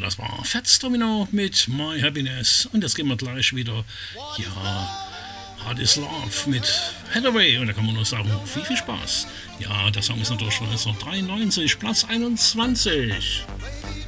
das war Fats Domino mit My Happiness. Und jetzt gehen wir gleich wieder, ja, Hard is Love mit Hathaway. Und da kann man nur sagen, viel Spaß. Ja, der Song ist natürlich von 1993, Platz 21.